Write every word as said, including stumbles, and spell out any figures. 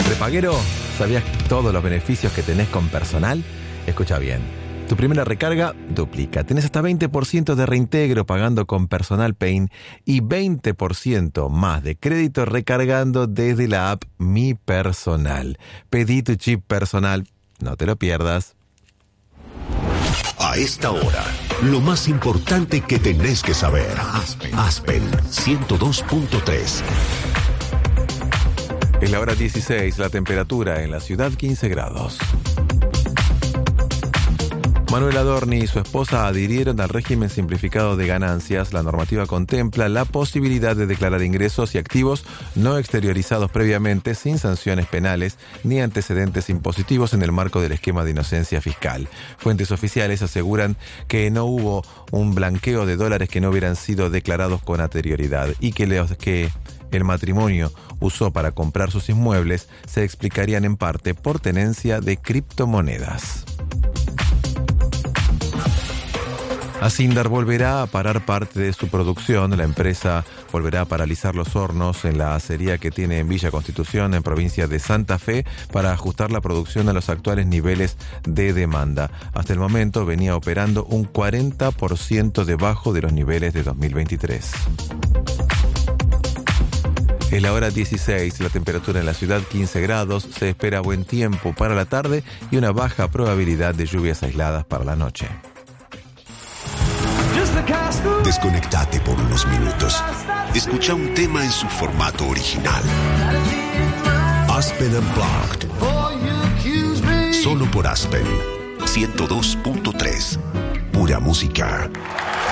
Prepaguero, ¿sabías todos los beneficios que tenés con Personal? Escucha bien. Tu primera recarga duplica. Tenés hasta veinte por ciento de reintegro pagando con Personal Pay y veinte por ciento más de crédito recargando desde la app Mi Personal. Pedí tu chip Personal. No te lo pierdas. A esta hora, lo más importante que tenés que saber. Aspen, Aspen ciento dos punto tres. Es la hora dieciséis, la temperatura en la ciudad quince grados. Manuel Adorni y su esposa adhirieron al régimen simplificado de ganancias. La normativa contempla la posibilidad de declarar ingresos y activos no exteriorizados previamente sin sanciones penales ni antecedentes impositivos en el marco del esquema de inocencia fiscal. Fuentes oficiales aseguran que no hubo un blanqueo de dólares que no hubieran sido declarados con anterioridad y que los que el matrimonio usó para comprar sus inmuebles se explicarían en parte por tenencia de criptomonedas. Acindar volverá a parar parte de su producción. La empresa volverá a paralizar los hornos en la acería que tiene en Villa Constitución, en provincia de Santa Fe, para ajustar la producción a los actuales niveles de demanda. Hasta el momento venía operando un cuarenta por ciento debajo de los niveles de dos mil veintitrés. Es la hora dieciséis, la temperatura en la ciudad quince grados, se espera buen tiempo para la tarde y una baja probabilidad de lluvias aisladas para la noche. Desconectate por unos minutos. Escucha un tema en su formato original. Aspen Unplugged. Solo por Aspen ciento dos punto tres. Pura música.